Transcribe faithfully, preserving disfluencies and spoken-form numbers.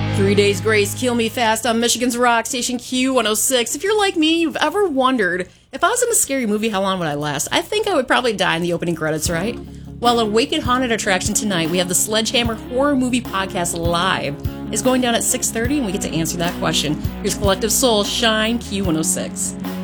Three Days Grace, Kill Me Fast on Michigan's Rock Station Q one oh six. If you're like me, you've ever wondered, if I was in a scary movie, how long would I last? I think I would probably die in the opening credits, right? Well, at Wicked Haunted Attraction tonight, we have the Sledgehammer Horror Movie Podcast Live. It's going down at six thirty, and we get to answer that question. Here's Collective Soul, Shine, Q one oh six.